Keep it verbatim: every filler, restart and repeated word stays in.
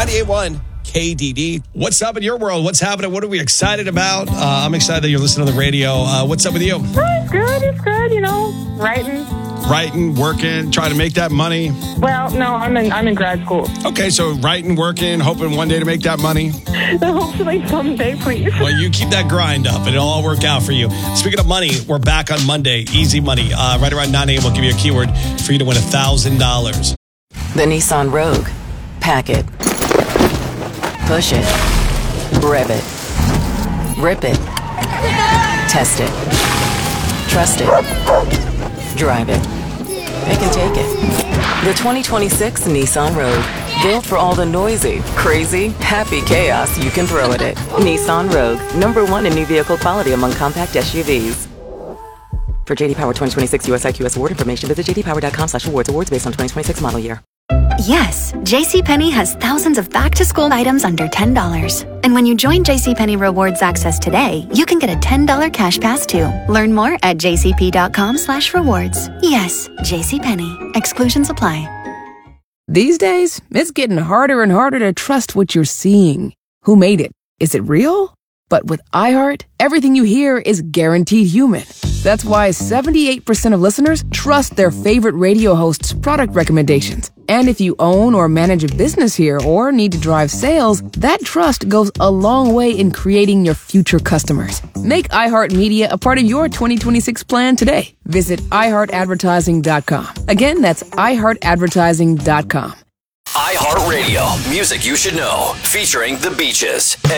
ninety-eight point one K D D. What's up in your world? What's happening? What are we excited about? Uh, I'm excited that you're listening to the radio. Uh, what's up with you? Oh, it's good. It's good. You know, writing. Writing, working, trying to make that money. Well, no, I'm in I'm in grad school. Okay, so writing, working, hoping one day to make that money. Hopefully someday, please. Well, you keep that grind up, and it'll all work out for you. Speaking of money, we're back on Monday. Easy money. Uh, right around nine a.m., we'll give you a keyword for you to win one thousand dollars. The Nissan Rogue. Pack it. Push it. Rev it. Rip it. Test it. Trust it. Drive it. Pick and take it. The twenty twenty-six Nissan Rogue. Built for all the noisy, crazy, happy chaos you can throw at it. Nissan Rogue. Number one in new vehicle quality among compact S U Vs. For J D Power twenty twenty-six U S I Q S award information, visit j d power dot com slash awards. Awards based on twenty twenty-six model year. Yes, JCPenney has thousands of back-to-school items under ten dollars. And when you join JCPenney Rewards Access today, you can get a ten dollars cash pass too. Learn more at j c p dot com slash rewards. Yes, JCPenney. Exclusions apply. These days, it's getting harder and harder to trust what you're seeing. Who made it? Is it real? But with iHeart, everything you hear is guaranteed human. That's why seventy-eight percent of listeners trust their favorite radio host's product recommendations. And if you own or manage a business here or need to drive sales, that trust goes a long way in creating your future customers. Make iHeartMedia a part of your twenty twenty-six plan today. Visit i heart advertising dot com. Again, that's i heart advertising dot com. iHeartRadio, music you should know, featuring The Beaches.